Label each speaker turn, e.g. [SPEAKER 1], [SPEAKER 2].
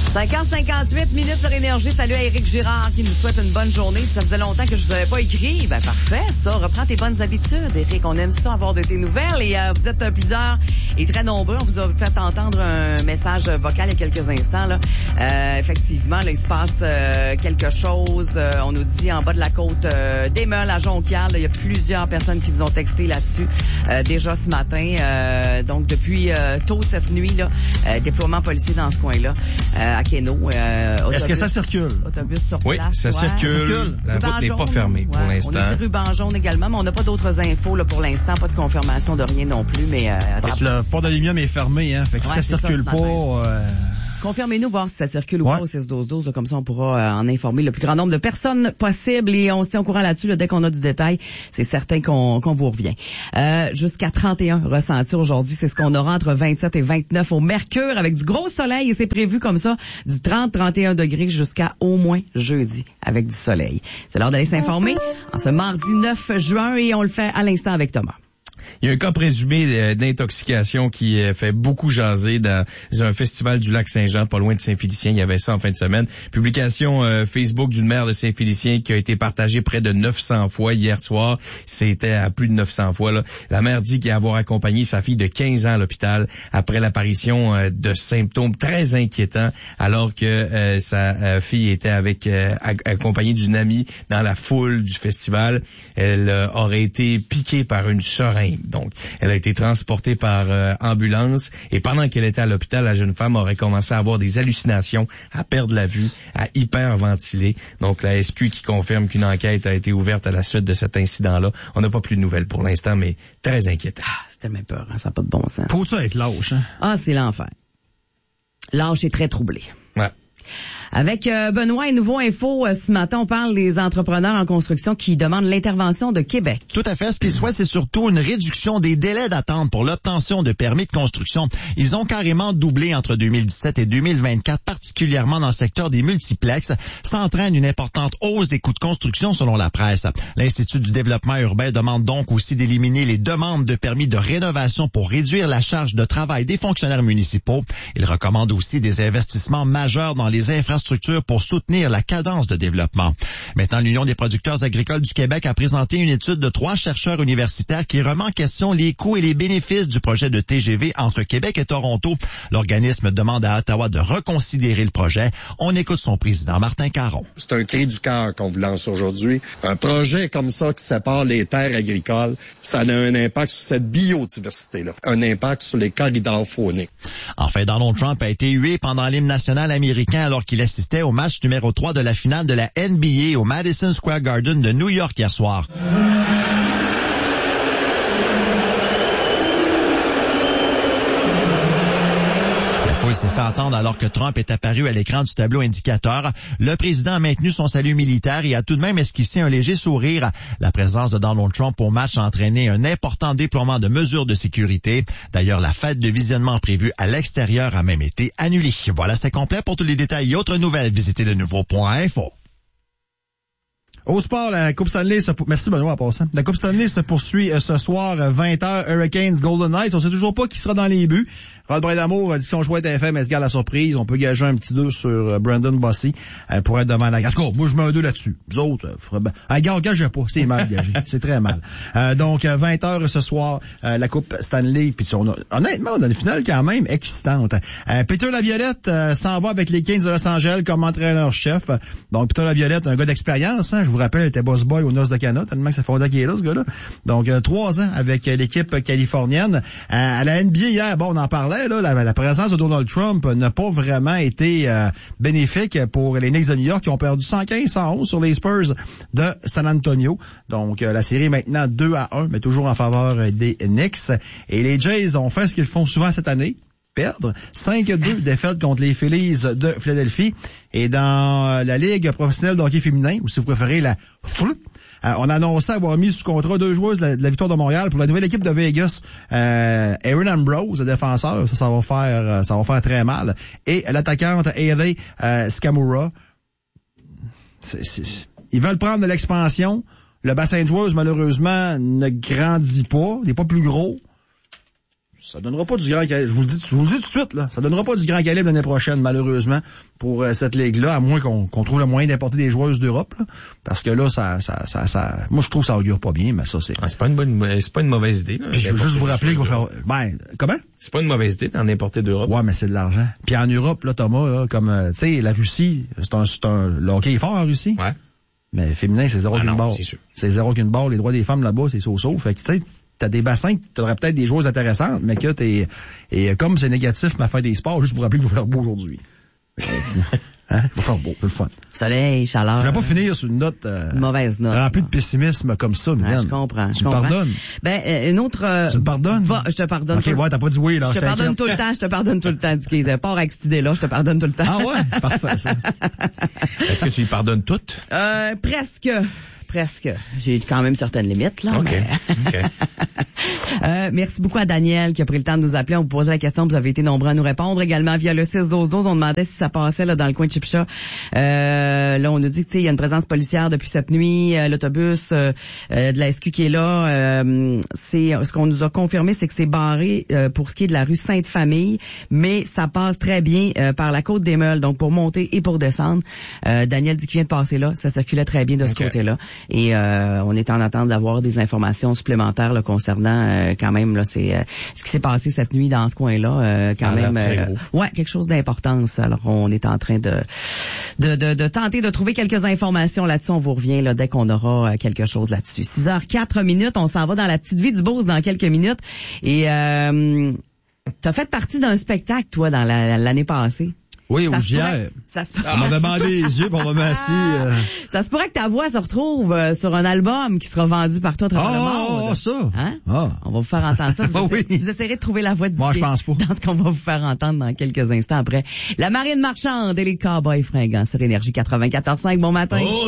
[SPEAKER 1] 5h58 minutes sur Énergie. Salut à Éric Girard qui nous souhaite une bonne journée. Ça faisait longtemps que je vous avais pas écrit. Ben parfait, ça. Reprends tes bonnes habitudes, Éric. On aime ça, avoir de tes nouvelles. Et vous êtes plusieurs et très nombreux. On vous a fait entendre un message vocal il y a quelques instants. Là. Effectivement, là, il se passe quelque chose. On nous dit en bas de la côte des Meules à Jonquière. Il y a plusieurs personnes qui nous ont texté là-dessus déjà ce matin. Donc depuis tôt cette nuit, là, déploiement policier dans ce coin-là. À Quéno.
[SPEAKER 2] Est-ce que ça circule?
[SPEAKER 1] Autobus sur
[SPEAKER 3] oui,
[SPEAKER 1] place.
[SPEAKER 3] Ça circule. La route n'est pas fermée pour l'instant.
[SPEAKER 1] On est sur ruban jaune également, mais on n'a pas d'autres infos là, pour l'instant. Pas de confirmation de rien non plus. Mais
[SPEAKER 2] parce que le port d'aluminium est fermé, hein. Fait que si ça circule pas...
[SPEAKER 1] Confirmez-nous, voir si ça circule ou pas au 6-12-12. Comme ça, on pourra en informer le plus grand nombre de personnes possible. Et on se tient au courant là-dessus. Là, dès qu'on a du détail, c'est certain qu'on vous revient. Jusqu'à 31 ressentis aujourd'hui. C'est ce qu'on aura entre 27 et 29 au Mercure avec du gros soleil. Et c'est prévu comme ça, du 30-31 degrés jusqu'à au moins jeudi avec du soleil. C'est l'heure d'aller s'informer en ce mardi 9 juin et on le fait à l'instant avec Thomas.
[SPEAKER 3] Il y a un cas présumé d'intoxication qui fait beaucoup jaser dans un festival du Lac-Saint-Jean, pas loin de Saint-Félicien. Il y avait ça en fin de semaine. Publication Facebook d'une mère de Saint-Félicien qui a été partagée près de 900 fois hier soir. C'était à plus de 900 fois. Là. La mère dit qu'elle avoir accompagné sa fille de 15 ans à l'hôpital après l'apparition de symptômes très inquiétants alors que sa fille était accompagnée d'une amie dans la foule du festival. Elle aurait été piquée par une seringue. Donc, elle a été transportée par ambulance et pendant qu'elle était à l'hôpital, la jeune femme aurait commencé à avoir des hallucinations, à perdre la vue, à hyperventiler. Donc, la SQ qui confirme qu'une enquête a été ouverte à la suite de cet incident-là. On n'a pas plus de nouvelles pour l'instant, mais très inquiétant.
[SPEAKER 1] C'était même peur, hein? Ça n'a pas de bon sens.
[SPEAKER 2] Faut ça être lâche, hein?
[SPEAKER 1] Ah, c'est l'enfer. Lâche est très troublé.
[SPEAKER 3] Ouais.
[SPEAKER 1] Avec Benoît et Nouveau Info, ce matin, on parle des entrepreneurs en construction qui demandent l'intervention de Québec.
[SPEAKER 4] Tout à fait. Ce qu'ils souhaitent, c'est surtout une réduction des délais d'attente pour l'obtention de permis de construction. Ils ont carrément doublé entre 2017 et 2024, particulièrement dans le secteur des multiplexes. Ça entraîne une importante hausse des coûts de construction selon la presse. L'Institut du développement urbain demande donc aussi d'éliminer les demandes de permis de rénovation pour réduire la charge de travail des fonctionnaires municipaux. Il recommande aussi des investissements majeurs dans les infrastructures pour soutenir la cadence de développement. Maintenant, l'Union des producteurs agricoles du Québec a présenté une étude de 3 chercheurs universitaires qui remet en question les coûts et les bénéfices du projet de TGV entre Québec et Toronto. L'organisme demande à Ottawa de reconsidérer le projet. On écoute son président, Martin Caron.
[SPEAKER 5] C'est un cri du cœur qu'on vous lance aujourd'hui. Un projet comme ça qui sépare les terres agricoles, ça a un impact sur cette biodiversité-là, un impact sur les corridors fauniques.
[SPEAKER 4] Enfin, Donald Trump a été hué pendant l'hymne national américain alors qu'il assistait au match numéro 3 de la finale de la NBA au Madison Square Garden de New York hier soir. La foule s'est fait entendre alors que Trump est apparu à l'écran du tableau indicateur. Le président a maintenu son salut militaire et a tout de même esquissé un léger sourire. La présence de Donald Trump au match a entraîné un important déploiement de mesures de sécurité. D'ailleurs, la fête de visionnement prévue à l'extérieur a même été annulée. Voilà, c'est complet. Pour tous les détails et autres nouvelles, visitez de nouveau.info.
[SPEAKER 2] Au sport, la Coupe Stanley merci Benoît en passant. La Coupe Stanley se poursuit ce soir, 20h, Hurricanes, Golden Knights. On sait toujours pas qui sera dans les buts. Rod Brain-Amour a dit que si on jouait à TFM, elle se garde la surprise. On peut gager un petit 2 sur Brandon Bossy pour être devant la... En tout cas, moi je mets un 2 là-dessus. Vous autres, gagez pas. C'est mal gagé. C'est très mal. Donc, 20h ce soir, la Coupe Stanley. Puis honnêtement, on a une finale quand même excitante. Peter Laviolette s'en va avec les Kings de Los Angeles comme entraîneur-chef. Donc, Peter Laviolette, un gars d'expérience, hein. Je vous rappelle, il était boss boy aux Noces de Cana, tellement que ça fait longtemps qu'il est là, ce gars-là. Donc, 3 ans avec l'équipe californienne. À la NBA hier, bon, on en parlait, là, la présence de Donald Trump n'a pas vraiment été bénéfique pour les Knicks de New York qui ont perdu 115-111 sur les Spurs de San Antonio. Donc, la série est maintenant 2-1, mais toujours en faveur des Knicks. Et les Jays ont fait ce qu'ils font souvent cette année. Perdre. 5-2 défaites contre les Phillies de Philadelphie. Et dans la Ligue professionnelle de hockey féminin, ou si vous préférez la on a annoncé avoir mis sous contrat 2 joueuses de la Victoire de Montréal pour la nouvelle équipe de Vegas. Aaron Ambrose, le défenseur, ça va faire très mal. Et l'attaquante Hayley Skamura. Ils veulent prendre de l'expansion. Le bassin de joueuses, malheureusement, ne grandit pas. Il n'est pas plus gros. Ça donnera pas du grand calibre. Je vous le dis tout de suite, là. Ça donnera pas du grand calibre l'année prochaine, malheureusement, pour cette ligue-là, à moins qu'on trouve le moyen d'importer des joueuses d'Europe, là. Parce que là, ça, moi, je trouve que ça augure pas bien, mais ça, c'est...
[SPEAKER 3] c'est pas une mauvaise idée, là.
[SPEAKER 2] Puis je veux juste vous rappeler qu'il va faire, comment?
[SPEAKER 3] C'est pas une mauvaise idée d'en importer d'Europe.
[SPEAKER 2] Ouais, mais c'est de l'argent. Puis en Europe, là, Thomas, là, comme, tu sais, la Russie, le hockey est fort en Russie.
[SPEAKER 3] Ouais.
[SPEAKER 2] Mais féminin, c'est zéro qu'une barre.
[SPEAKER 3] C'est sûr.
[SPEAKER 2] C'est zéro qu'une barre. Les droits des femmes là-bas, c'est so-so. Fait que, tu sais, t'as des bassins, t'aurais peut-être des joueuses intéressantes, mais que et comme c'est négatif, ma fête des sports, juste vous rappeler qu'il va faire beau aujourd'hui. Hein? Il va faire beau, c'est le fun.
[SPEAKER 1] Soleil, chaleur.
[SPEAKER 2] Je vais pas finir sur une note,
[SPEAKER 1] mauvaise note.
[SPEAKER 2] Remplie de pessimisme comme ça, Mylène.
[SPEAKER 1] Je comprends.
[SPEAKER 2] Tu me pardonnes?
[SPEAKER 1] Une autre,
[SPEAKER 2] tu me pardonnes?
[SPEAKER 1] Je te pardonne.
[SPEAKER 2] Ok, ouais, t'as pas dit oui, là.
[SPEAKER 1] Je te pardonne tout le temps, je te pardonne tout le temps, Dicky. Pas avec cette idée-là, je te pardonne tout le temps.
[SPEAKER 2] Ah ouais? Parfait, ça.
[SPEAKER 3] Est-ce que tu lui pardonnes toutes?
[SPEAKER 1] Presque. J'ai quand même certaines limites, là.
[SPEAKER 3] OK.
[SPEAKER 1] Merci beaucoup à Daniel qui a pris le temps de nous appeler. On vous posait la question, vous avez été nombreux à nous répondre. Également via le 6-12-12, on demandait si ça passait là dans le coin de Chipcha. Là, on nous dit que il y a une présence policière depuis cette nuit. L'autobus de la SQ qui est là. C'est ce qu'on nous a confirmé, c'est que c'est barré pour ce qui est de la rue Sainte-Famille, mais ça passe très bien par la côte des Meules, donc pour monter et pour descendre. Daniel dit qu'il vient de passer là, ça circulait très bien de ce côté-là. Et on est en attente d'avoir des informations supplémentaires là, concernant quand même là c'est ce qui s'est passé cette nuit dans ce coin-là quand même quelque chose d'importance. Alors on est en train de tenter de trouver quelques informations là-dessus. On vous revient là dès qu'on aura quelque chose là-dessus. 6h04, on s'en va dans la petite vie du Beauce dans quelques minutes. Et t'as fait partie d'un spectacle toi dans l'année passée.
[SPEAKER 2] Oui, au JR. On m'avait bandé les yeux pour me mettre assis.
[SPEAKER 1] Ça se pourrait que ta voix se retrouve sur un album qui sera vendu partout à travers le monde.
[SPEAKER 2] Oh, ça.
[SPEAKER 1] Hein? On va vous faire entendre ça. Vous essayerez de trouver la voix de
[SPEAKER 2] Moi, je pense pas.
[SPEAKER 1] dans ce qu'on va vous faire entendre dans quelques instants après. La marine marchande et les cowboys fringants sur Énergie 94.5. Bon matin.